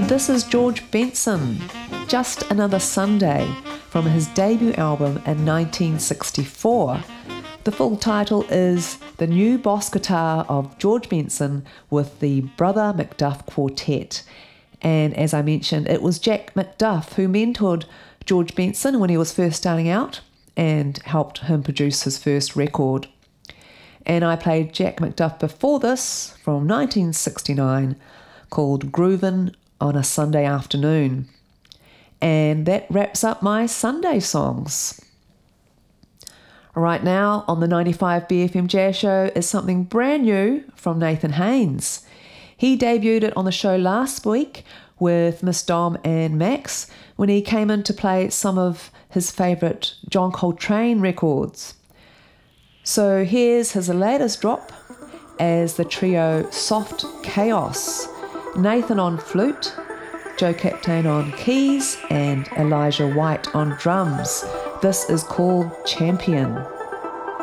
This is George Benson, Just Another Sunday, from his debut album in 1964. The full title is The New Boss Guitar of George Benson with the Brother Macduff Quartet. And as I mentioned, it was Jack Macduff who mentored George Benson when he was first starting out and helped him produce his first record. And I played Jack Macduff before this from 1969 called Groovin' on a Sunday Afternoon. And that wraps up my Sunday songs. Right now on the 95 BFM Jazz Show is something brand new from Nathan Haynes. He debuted it on the show last week with Miss Dom and Max when he came in to play some of his favourite John Coltrane records. So here's his latest drop as the trio Soft Chaos. Nathan on flute, Joe Captain on keys, and Elijah White on drums. This is called Champion.